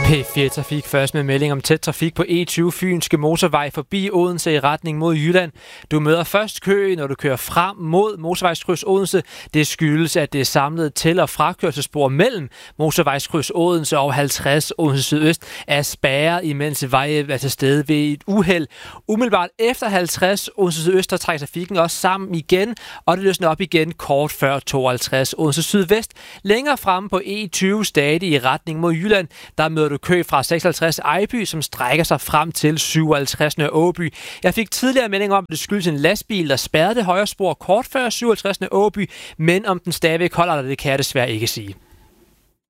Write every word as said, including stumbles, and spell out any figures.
P fire Trafik først med melding om tæt trafik på E tyve Fynske Motorvej forbi Odense i retning mod Jylland. Du møder først kø, når du kører frem mod motorvejskryds Odense. Det skyldes, at det er samlet til- og frakørselsspor mellem motorvejskryds Odense og halvtreds Odense Sydøst er spærret, imens vejen er til stede ved et uheld. Umiddelbart efter halvtreds Odense Sydøst, der trækker trafikken også sammen igen, og det løsner op igen kort før tooghalvtreds Odense Sydvest. Længere fremme på E tyve stadig i retning mod Jylland, der møder du kø fra seksoghalvtreds Ejby, som strækker sig frem til syvoghalvtreds Nørre Åby. Jeg fik tidligere melding om, at det skyldes en lastbil, der spærrede det højre spor kort før syvoghalvtreds Nørre Åby, men om den stadigvæk holder, det kan jeg desværre ikke sige.